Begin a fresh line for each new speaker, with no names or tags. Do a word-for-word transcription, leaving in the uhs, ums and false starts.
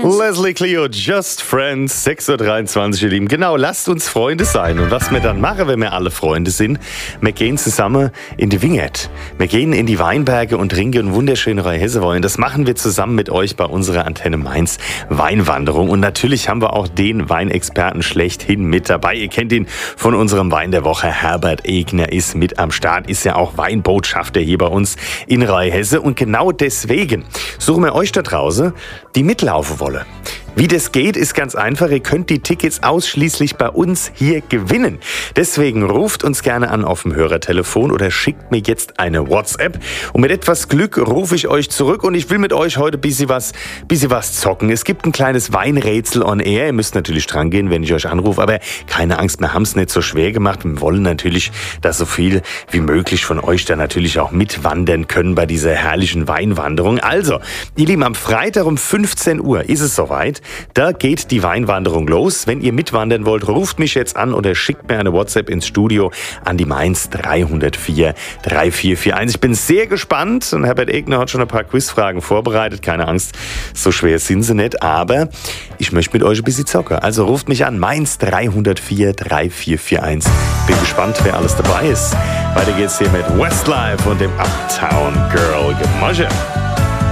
friends.
Leslie Clio, Just Friends, sechs Uhr dreiundzwanzig, ihr Lieben. Genau, lasst uns Freunde sein. Und was wir dann machen, wenn wir alle Freunde sind, wir gehen zusammen in die Wingert. Wir gehen in die Weinberge und trinken wunderschöne Rheinhesse-Wein. Das machen wir zusammen mit euch bei unserer Antenne Mainz Weinwanderung. Und natürlich haben wir auch den Weinexperten schlechthin mit dabei. Ihr kennt ihn von unserem Wein der Woche. Herbert Egner ist mit am Start, ist ja auch Weinbotschafter hier bei uns in Rheinhesse. Und genau deswegen suchen wir euch da draußen, die mitlaufen wollen. Wie das geht, ist ganz einfach. Ihr könnt die Tickets ausschließlich bei uns hier gewinnen. Deswegen ruft uns gerne an auf dem Hörertelefon oder schickt mir jetzt eine WhatsApp. Und mit etwas Glück rufe ich euch zurück und ich will mit euch heute ein bisschen was, bisschen was zocken. Es gibt ein kleines Weinrätsel on air. Ihr müsst natürlich dran gehen, wenn ich euch anrufe. Aber keine Angst, wir haben es nicht so schwer gemacht. Wir wollen natürlich, dass so viel wie möglich von euch da natürlich auch mitwandern können bei dieser herrlichen Weinwanderung. Also, ihr Lieben, am Freitag um fünfzehn Uhr ist es soweit. Da geht die Weinwanderung los. Wenn ihr mitwandern wollt, ruft mich jetzt an oder schickt mir eine WhatsApp ins Studio an die Mainz drei null vier drei vier vier eins. Ich bin sehr gespannt und Herbert Egner hat schon ein paar Quizfragen vorbereitet. Keine Angst, so schwer sind sie nicht, aber ich möchte mit euch ein bisschen zocken. Also ruft mich an, Mainz drei null vier drei vier vier eins. Bin gespannt, wer alles dabei ist. Weiter geht's hier mit Westlife und dem Uptown Girl Gemasche.